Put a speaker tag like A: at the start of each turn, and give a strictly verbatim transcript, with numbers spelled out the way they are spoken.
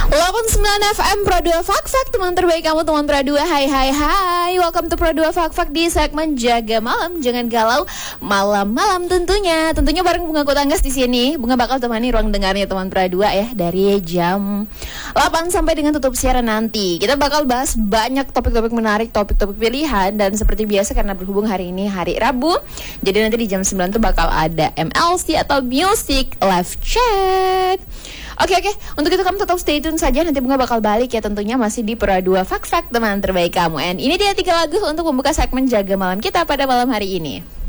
A: delapan puluh sembilan F M Pro dua Fak Fak, teman terbaik kamu, teman Pro dua. Hai hai hai. Welcome to Pro dua Fak Fak di segmen Jaga Malam. Jangan galau malam-malam tentunya. Tentunya bareng Bunga Kutanggas di sini. Bunga bakal temani ruang dengarnya teman Pro dua ya dari jam delapan sampai dengan tutup siaran nanti. Kita bakal bahas banyak topik-topik menarik, topik-topik pilihan, dan seperti biasa karena berhubung hari ini hari Rabu, jadi nanti di jam sembilan tuh bakal ada M L C atau Music Live Chat. Oke oke, untuk itu kamu tetap stay tune saja. Nanti Bunga bakal balik ya, tentunya masih di Pro dua Fak Fak, teman terbaik kamu. And ini dia tiga lagu untuk membuka segmen Jaga Malam kita pada malam hari ini.